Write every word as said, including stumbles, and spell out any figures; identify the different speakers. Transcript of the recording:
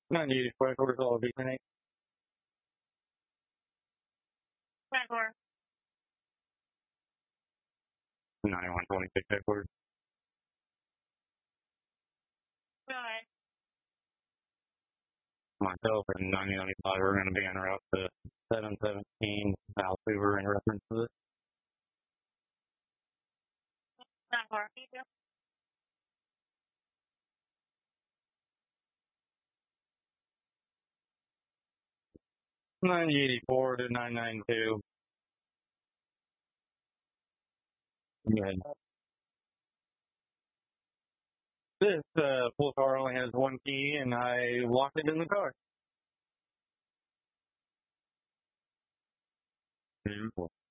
Speaker 1: ninety eighty-four, quarters all V ten eight.
Speaker 2: Backdoor.
Speaker 1: ninety-one twenty-six headquarters.
Speaker 2: Nine.
Speaker 1: Myself and ninety ninety-five are going to be en route to seven seventeen South Hoover in reference to this.
Speaker 2: Backdoor.
Speaker 1: ninety eighty-four to nine ninety-two. Good. This uh, full car only has one key, and I locked it in the car. Beautiful.